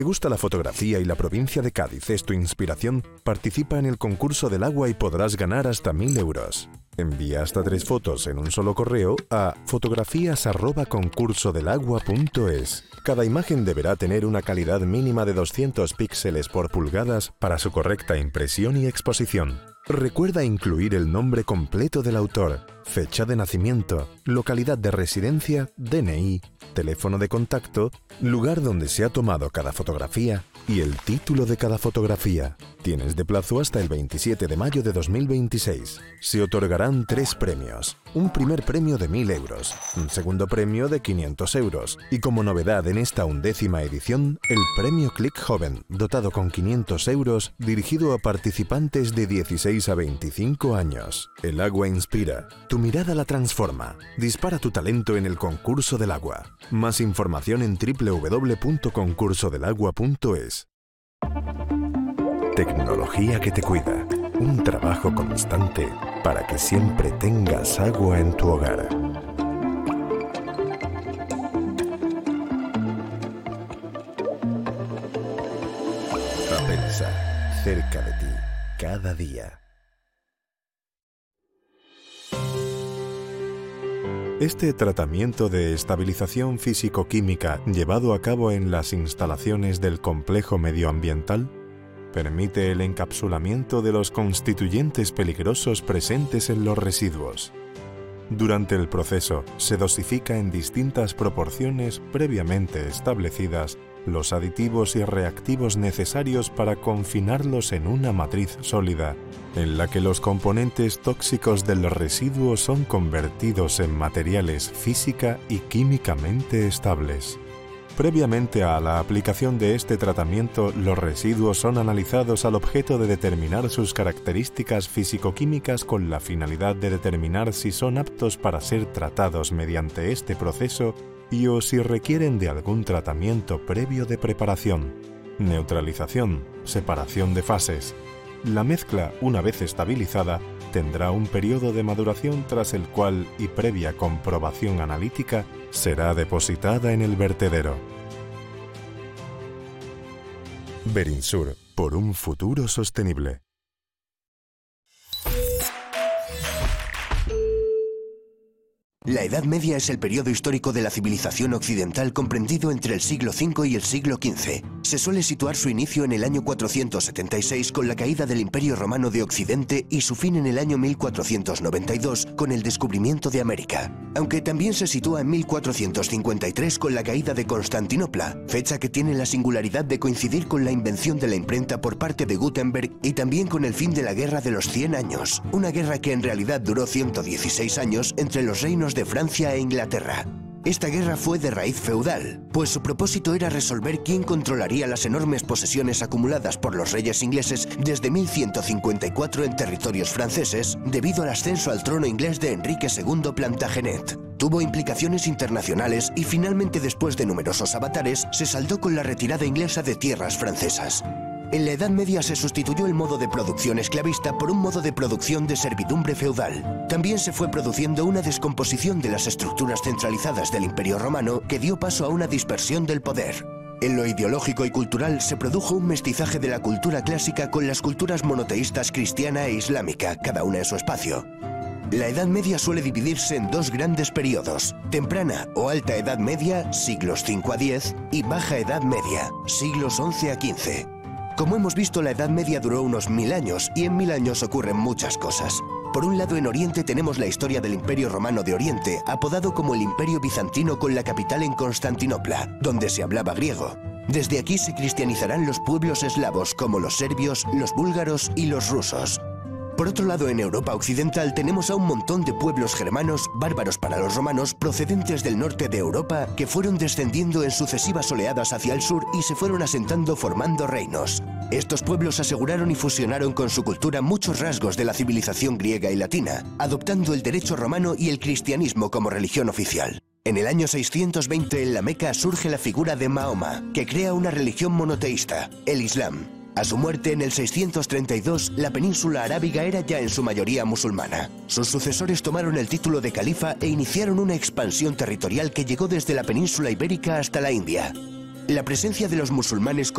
¿Te gusta la fotografía y la provincia de Cádiz es tu inspiración? Participa en el concurso del agua y podrás ganar hasta 1.000 euros. Envía hasta 3 fotos en un solo correo a fotografías@concursodelagua.es. Cada imagen deberá tener una calidad mínima de 200 píxeles por pulgadas para su correcta impresión y exposición. Recuerda incluir el nombre completo del autor, fecha de nacimiento, localidad de residencia, DNI, teléfono de contacto, lugar donde se ha tomado cada fotografía y el título de cada fotografía. Tienes de plazo hasta el 27 de mayo de 2026. Se otorgarán 3 premios. Un primer premio de 1.000 euros, un segundo premio de 500 euros y como novedad en esta 11ª edición, el premio Click Joven, dotado con 500 euros, dirigido a participantes de 16 a 25 años. El agua inspira, tu mirada la transforma. Dispara tu talento en el concurso del agua. Más información en www.concursodelagua.es. Tecnología que te cuida. Un trabajo constante para que siempre tengas agua en tu hogar. Apensa, cerca de ti, cada día. Este tratamiento de estabilización físico-química llevado a cabo en las instalaciones del complejo medioambiental permite el encapsulamiento de los constituyentes peligrosos presentes en los residuos. Durante el proceso, se dosifica en distintas proporciones previamente establecidas los aditivos y reactivos necesarios para confinarlos en una matriz sólida, en la que los componentes tóxicos del residuo son convertidos en materiales física y químicamente estables. Previamente a la aplicación de este tratamiento, los residuos son analizados al objeto de determinar sus características físico-químicas con la finalidad de determinar si son aptos para ser tratados mediante este proceso y o si requieren de algún tratamiento previo de preparación, neutralización, separación de fases. La mezcla, una vez estabilizada, tendrá un periodo de maduración tras el cual, y previa comprobación analítica, será depositada en el vertedero. Berinsur, por un futuro sostenible. La Edad Media es el periodo histórico de la civilización occidental comprendido entre el siglo V y el siglo XV. Se suele situar su inicio en el año 476 con la caída del Imperio Romano de Occidente y su fin en el año 1492 con el descubrimiento de América. Aunque también se sitúa en 1453 con la caída de Constantinopla, fecha que tiene la singularidad de coincidir con la invención de la imprenta por parte de Gutenberg y también con el fin de la Guerra de los 100 años, una guerra que en realidad duró 116 años entre los reinos de Francia e Inglaterra. Esta guerra fue de raíz feudal, pues su propósito era resolver quién controlaría las enormes posesiones acumuladas por los reyes ingleses desde 1154 en territorios franceses, debido al ascenso al trono inglés de Enrique II Plantagenet. Tuvo implicaciones internacionales y finalmente, después de numerosos avatares, se saldó con la retirada inglesa de tierras francesas. En la Edad Media se sustituyó el modo de producción esclavista por un modo de producción de servidumbre feudal. También se fue produciendo una descomposición de las estructuras centralizadas del Imperio Romano que dio paso a una dispersión del poder. En lo ideológico y cultural se produjo un mestizaje de la cultura clásica con las culturas monoteístas cristiana e islámica, cada una en su espacio. La Edad Media suele dividirse en 2 grandes periodos: temprana o alta Edad Media, siglos V a X, y baja Edad Media, siglos XI a XV. Como hemos visto, la Edad Media duró unos 1000 años y en 1000 años ocurren muchas cosas. Por un lado, en Oriente tenemos la historia del Imperio Romano de Oriente, apodado como el Imperio Bizantino, con la capital en Constantinopla, donde se hablaba griego. Desde aquí se cristianizarán los pueblos eslavos como los serbios, los búlgaros y los rusos. Por otro lado, en Europa occidental tenemos a un montón de pueblos germanos, bárbaros para los romanos, procedentes del norte de Europa, que fueron descendiendo en sucesivas oleadas hacia el sur y se fueron asentando formando reinos. Estos pueblos aseguraron y fusionaron con su cultura muchos rasgos de la civilización griega y latina, adoptando el derecho romano y el cristianismo como religión oficial. En el año 620 en la Meca surge la figura de Mahoma, que crea una religión monoteísta, el Islam. A su muerte en el 632, la península arábiga era ya en su mayoría musulmana. Sus sucesores tomaron el título de califa e iniciaron una expansión territorial que llegó desde la península ibérica hasta la India. La presencia de los musulmanes